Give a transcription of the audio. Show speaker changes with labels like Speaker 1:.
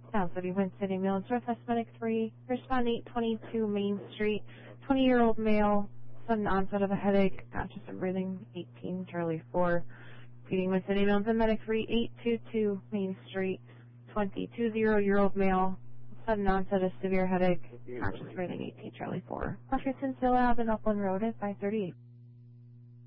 Speaker 1: Sound City, Wind City Ambulance, Northwest Medic 3, respond 822 Main Street, 20-year-old male, sudden onset of a headache, conscious and breathing, 18 Charlie 4. Repeating Wind City Ambulance and Medic 3, 822 Main Street, 20-year-old male, sudden onset of severe headache, conscious breathing, 18 Charlie 4. Washington Lab and Upland Road at 538.